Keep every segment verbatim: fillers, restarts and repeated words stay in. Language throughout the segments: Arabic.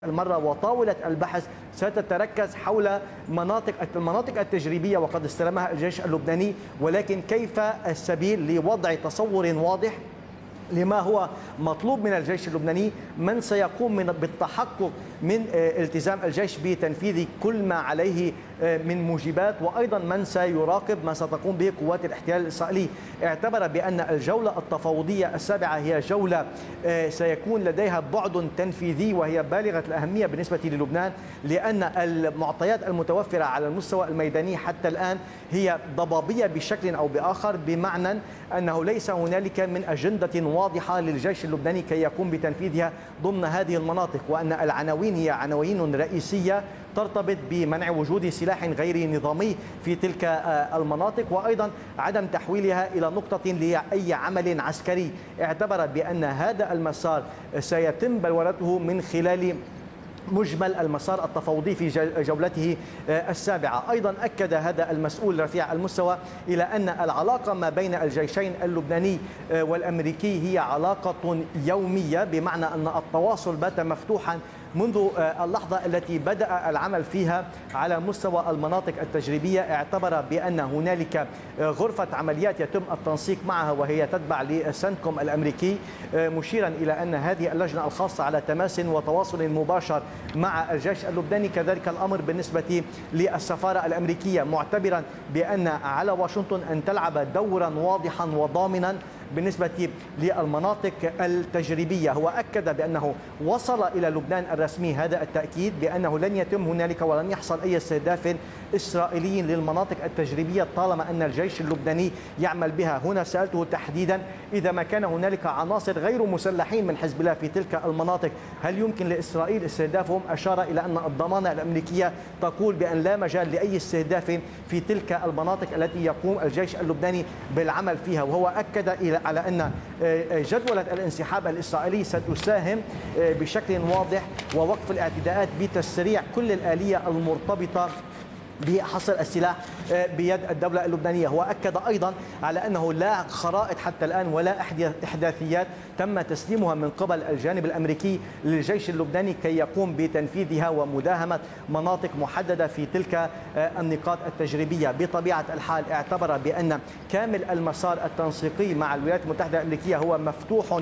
المرة وطاولة البحث ستتركز حول مناطق المناطق التجريبية وقد استلمها الجيش اللبناني، ولكن كيف السبيل لوضع تصور واضح لما هو مطلوب من الجيش اللبناني، من سيقوم من بالتحقق من التزام الجيش بتنفيذ كل ما عليه من موجبات، وأيضا من سيراقب ما ستقوم به قوات الاحتلال الإسرائيلي. اعتبر بأن الجولة التفاوضية السابعة هي جولة سيكون لديها بعد تنفيذي وهي بالغة الأهمية بالنسبة للبنان، لأن المعطيات المتوفرة على المستوى الميداني حتى الآن هي ضبابية بشكل أو بآخر، بمعنى أنه ليس هنالك من أجندة واضحة للجيش اللبناني كي يقوم بتنفيذها ضمن هذه المناطق، وأن العناوين هي عناوين رئيسية ترتبط بمنع وجود سلاح غير نظامي في تلك المناطق، وأيضا عدم تحويلها إلى نقطة لأي عمل عسكري. اعتبر بأن هذا المسار سيتم بلورته من خلال مجمل المسار التفاوضي في جولته السابعة. أيضا أكد هذا المسؤول رفيع المستوى إلى أن العلاقة ما بين الجيشين اللبناني والأمريكي هي علاقة يومية، بمعنى أن التواصل بات مفتوحا منذ اللحظة التي بدأ العمل فيها على مستوى المناطق التجريبية. اعتبر بأن هنالك غرفة عمليات يتم التنسيق معها وهي تتبع لسنتكوم الأمريكي، مشيرا إلى أن هذه اللجنة الخاصة على تماس وتواصل مباشر مع الجيش اللبناني. كذلك الأمر بالنسبة للسفارة الأمريكية، معتبرا بأن على واشنطن أن تلعب دورا واضحا وضامنا بالنسبة للمناطق التجريبية. هو أكد بأنه وصل إلى لبنان الرسمي هذا التأكيد بأنه لن يتم هنالك ولن يحصل أي استهداف إسرائيلي للمناطق التجريبية طالما أن الجيش اللبناني يعمل بها. هنا سألته تحديدا إذا ما كان هنالك عناصر غير مسلحين من حزب الله في تلك المناطق هل يمكن لإسرائيل استهدافهم؟ أشار إلى أن الضمانة الأمريكية تقول بأن لا مجال لأي استهداف في تلك المناطق التي يقوم الجيش اللبناني بالعمل فيها. وهو أكد إلى على أن جدولة الانسحاب الإسرائيلي ستساهم بشكل واضح ووقف الاعتداءات بتسريع كل الآلية المرتبطة بحصر السلاح بيد الدولة اللبنانية. وأكد أيضا على أنه لا خرائط حتى الآن ولا إحداثيات تم تسليمها من قبل الجانب الأمريكي للجيش اللبناني كي يقوم بتنفيذها ومداهمة مناطق محددة في تلك النقاط التجريبية. بطبيعة الحال اعتبر بأن كامل المسار التنسيقي مع الولايات المتحدة الأمريكية هو مفتوح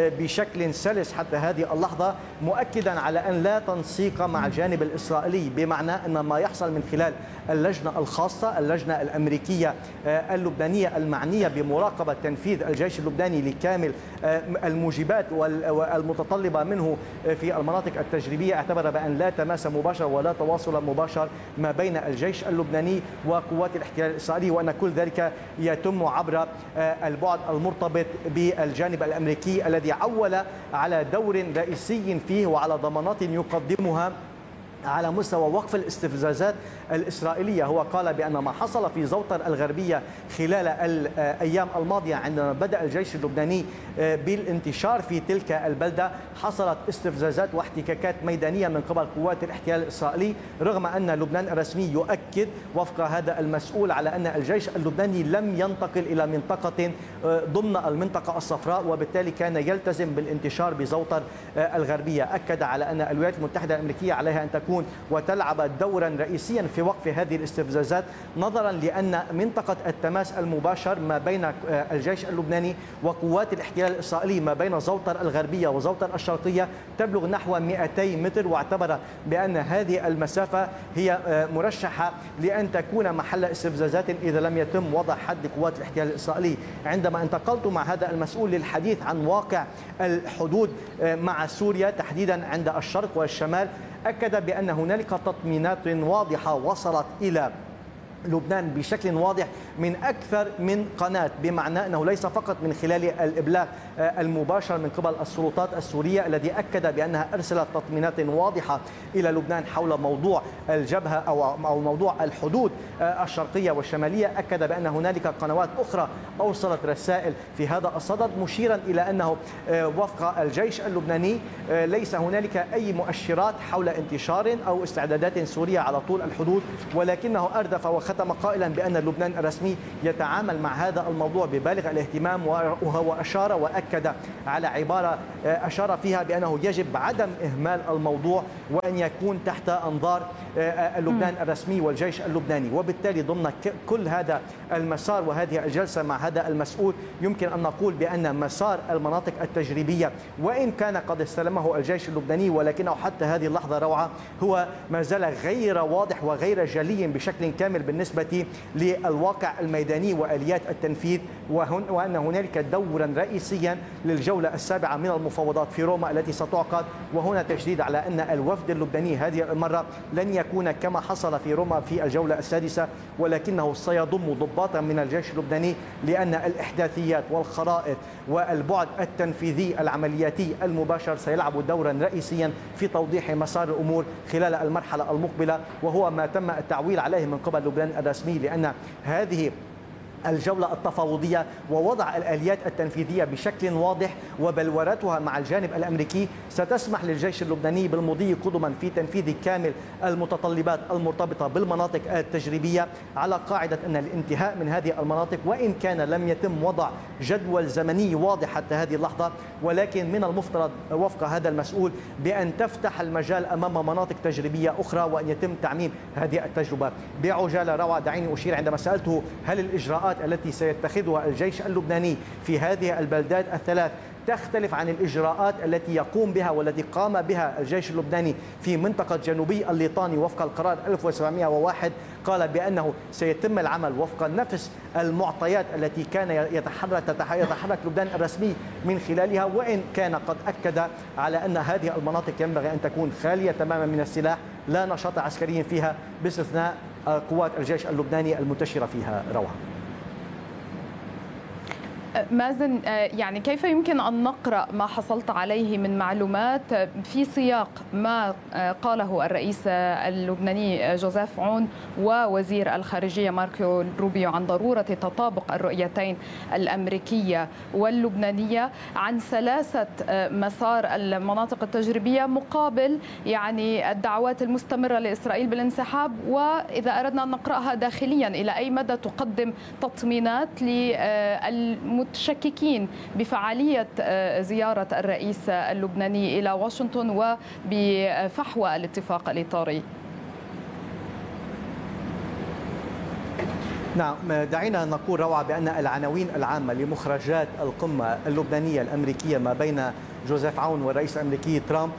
بشكل سلس حتى هذه اللحظة، مؤكدا على أن لا تنسيق مع الجانب الإسرائيلي، بمعنى أن ما يحصل من خلال اللجنة الخاصة اللجنة الأمريكية اللبنانية المعنية بمراقبة تنفيذ الجيش اللبناني لكامل الموجبات والمتطلبة منه في المناطق التجريبية. اعتبر بأن لا تماس مباشر ولا تواصل مباشر ما بين الجيش اللبناني وقوات الاحتلال الإسرائيلي، وأن كل ذلك يتم عبر البعد المرتبط بالجانب الأمريكي الذي عول على دور رئيسي فيه وعلى ضمانات يقدمها على مستوى وقف الاستفزازات الإسرائيلية. هو قال بأن ما حصل في زوطر الغربية خلال الأيام الماضية عندما بدأ الجيش اللبناني بالانتشار في تلك البلدة حصلت استفزازات واحتكاكات ميدانية من قبل قوات الاحتلال الإسرائيلي، رغم أن لبنان الرسمي يؤكد وفق هذا المسؤول على أن الجيش اللبناني لم ينتقل إلى منطقة ضمن المنطقة الصفراء وبالتالي كان يلتزم بالانتشار بزوطر الغربية. أكد على أن الولايات المتحدة الأمريكية عليها أن تكون وتلعب دورا رئيسيا في وقف هذه الاستفزازات، نظرا لأن منطقة التماس المباشر ما بين الجيش اللبناني وقوات الاحتلال الإسرائيلي ما بين زوطر الغربية وزوطر الشرقية تبلغ نحو مئتي متر، واعتبر بأن هذه المسافة هي مرشحة لأن تكون محل استفزازات إذا لم يتم وضع حد لقوات الاحتلال الإسرائيلي. عندما انتقلت مع هذا المسؤول للحديث عن واقع الحدود مع سوريا تحديدا عند الشرق والشمال، أكد بأن هنالك تطمينات واضحة وصلت إلى لبنان بشكل واضح من أكثر من قناة، بمعنى أنه ليس فقط من خلال الإبلاغ المباشر من قبل السلطات السورية الذي أكد بأنها أرسلت تطمينات واضحة إلى لبنان حول موضوع الجبهة أو موضوع الحدود الشرقية والشمالية. أكد بأن هنالك قنوات أخرى أوصلت رسائل في هذا الصدد، مشيرا إلى أنه وفق الجيش اللبناني ليس هنالك أي مؤشرات حول انتشار أو استعدادات سورية على طول الحدود، ولكنه أردف وخ وختم قائلا بأن لبنان الرسمي يتعامل مع هذا الموضوع ببالغ الاهتمام، وهو أشار وأكد على عبارة أشار فيها بأنه يجب عدم إهمال الموضوع وأن يكون تحت أنظار لبنان الرسمي والجيش اللبناني. وبالتالي ضمن كل هذا المسار وهذه الجلسة مع هذا المسؤول يمكن أن نقول بأن مسار المناطق التجريبية وإن كان قد استلمه الجيش اللبناني، ولكنه حتى هذه اللحظة روعة هو ما زال غير واضح وغير جلي بشكل كامل بالنسبة للواقع الميداني وآليات التنفيذ، وأن هنالك دورا رئيسيا للجولة السابعة من المفاوضات في روما التي ستعقد. وهنا تشديد على أن الوفد اللبناني هذه المرة لن يكون كما حصل في روما في الجولة السادسة، ولكنه سيضم ضباطا من الجيش اللبناني، لأن الإحداثيات والخرائط والبعد التنفيذي العملياتي المباشر سيلعب دورا رئيسيا في توضيح مسار الأمور خلال المرحلة المقبلة، وهو ما تم التعويل عليه من قبل لبنان الرسمي، لأن هذه الجولة التفاوضية ووضع الآليات التنفيذية بشكل واضح وبلورتها مع الجانب الأمريكي ستسمح للجيش اللبناني بالمضي قدما في تنفيذ كامل المتطلبات المرتبطة بالمناطق التجريبية، على قاعدة أن الانتهاء من هذه المناطق وإن كان لم يتم وضع جدول زمني واضح حتى هذه اللحظة، ولكن من المفترض وفق هذا المسؤول بأن تفتح المجال أمام مناطق تجريبية أخرى وأن يتم تعميم هذه التجربة. بعجالة روعة دعيني أشير عندما سألته هل الإجراءات التي سيتخذها الجيش اللبناني في هذه البلدات الثلاث تختلف عن الإجراءات التي يقوم بها والتي قام بها الجيش اللبناني في منطقة جنوبي الليطاني وفق القرار ألف وسبعمئة وواحد، قال بأنه سيتم العمل وفق نفس المعطيات التي كان يتحرك يتحرك لبنان الرسمي من خلالها، وإن كان قد أكد على أن هذه المناطق ينبغي أن تكون خالية تماما من السلاح، لا نشاط عسكري فيها باستثناء قوات الجيش اللبناني المنتشرة فيها. روعة. مازن، يعني كيف يمكن أن نقرأ ما حصلت عليه من معلومات في سياق ما قاله الرئيس اللبناني جوزيف عون ووزير الخارجية ماركو روبيو عن ضرورة تطابق الرؤيتين الأمريكية واللبنانية عن سلاسة مسار المناطق التجريبية مقابل يعني الدعوات المستمرة لإسرائيل بالانسحاب، وإذا أردنا أن نقرأها داخليا إلى أي مدى تقدم تطمينات للمتشككين بفعالية زيارة الرئيس اللبناني إلى واشنطن وبفحوى الاتفاق الإطاري. نعم، دعينا نقول روعة بأن العناوين العامة لمخرجات القمة اللبنانية الأمريكية ما بين جوزيف عون والرئيس الأمريكي ترامب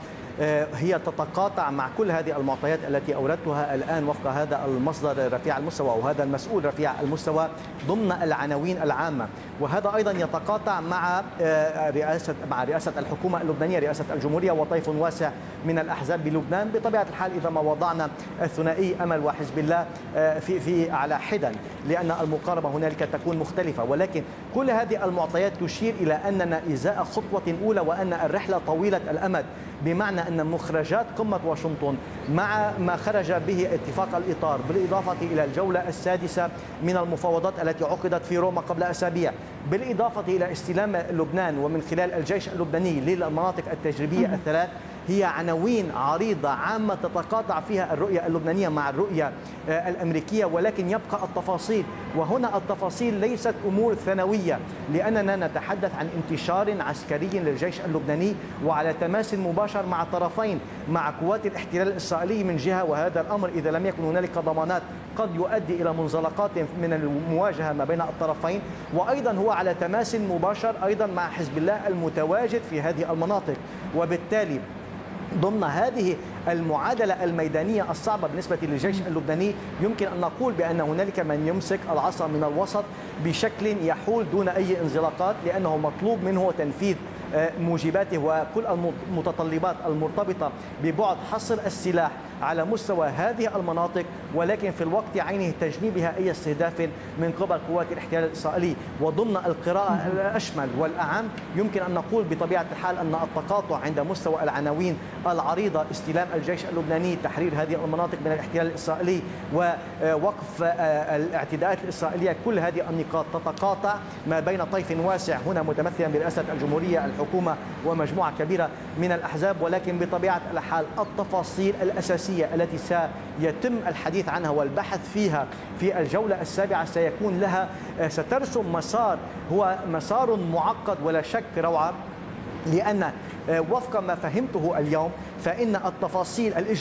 هي تتقاطع مع كل هذه المعطيات التي أوردتها الآن وفق هذا المصدر رفيع المستوى وهذا المسؤول رفيع المستوى ضمن العناوين العامة، وهذا أيضا يتقاطع مع رئاسة مع رئاسة الحكومة اللبنانية، رئاسة الجمهورية وطيف واسع من الأحزاب بلبنان. بطبيعة الحال إذا ما وضعنا الثنائي أمل وحزب الله في في على حدا، لأن المقاربة هنالك تكون مختلفة، ولكن كل هذه المعطيات تشير إلى أننا إزاء خطوة أولى وأن الرحلة طويلة الأمد، بمعنى أن مخرجات قمة واشنطن مع ما خرج به اتفاق الإطار بالإضافة إلى الجولة السادسة من المفاوضات التي عقدت في روما قبل أسابيع، بالإضافة إلى استلام لبنان ومن خلال الجيش اللبناني للمناطق التجريبية الثلاث، هي عناوين عريضة عامة تتقاطع فيها الرؤية اللبنانية مع الرؤية الأمريكية، ولكن يبقى التفاصيل، وهنا التفاصيل ليست أمور ثانوية، لأننا نتحدث عن انتشار عسكري للجيش اللبناني وعلى تماس مباشر مع الطرفين، مع قوات الاحتلال الإسرائيلي من جهة، وهذا الأمر إذا لم يكن هنالك ضمانات قد يؤدي إلى منزلقات من المواجهة ما بين الطرفين، وأيضا هو على تماس مباشر أيضا مع حزب الله المتواجد في هذه المناطق. وبالتالي ضمن هذه المعادلة الميدانية الصعبة بالنسبة للجيش اللبناني يمكن أن نقول بأن هنالك من يمسك العصا من الوسط بشكل يحول دون أي انزلاقات، لأنه مطلوب منه تنفيذ موجباته وكل المتطلبات المرتبطة ببعد حصر السلاح على مستوى هذه المناطق، ولكن في الوقت عينه تجنيبها أي استهداف من قبل قوات الاحتلال الإسرائيلي. وضمن القراءة الأشمل والأعم يمكن أن نقول بطبيعة الحال أن التقاطع عند مستوى العناوين العريضة، استلام الجيش اللبناني، تحرير هذه المناطق من الاحتلال الإسرائيلي ووقف الاعتداءات الإسرائيلية، كل هذه النقاط تتقاطع ما بين طيف واسع هنا متمثلا برئاسة الجمهورية الحكومة ومجموعة كبيرة من الأحزاب، ولكن بطبيعة الحال التفاصيل الأساسية التي سيتم الحديث عنها والبحث فيها في الجولة السابعة سيكون لها سترسم مسار هو مسار معقد ولا شك روعة، لأن وفق ما فهمته اليوم فإن التفاصيل